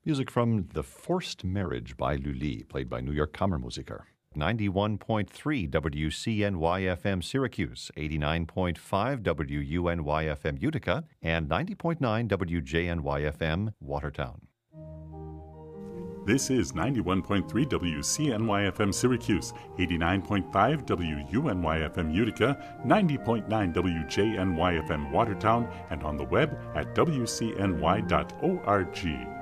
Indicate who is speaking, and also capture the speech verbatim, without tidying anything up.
Speaker 1: Music from The Forced Marriage by Lully, played by New York Kammermusiker. ninety-one point three W C N Y F M Syracuse, eighty-nine point five W U N Y F M Utica, and ninety point nine W J N Y F M Watertown.
Speaker 2: This is ninety-one point three W C N Y F M Syracuse, eighty-nine point five W U N Y F M Utica, ninety point nine W J N Y F M Watertown, and on the web at W C N Y dot org.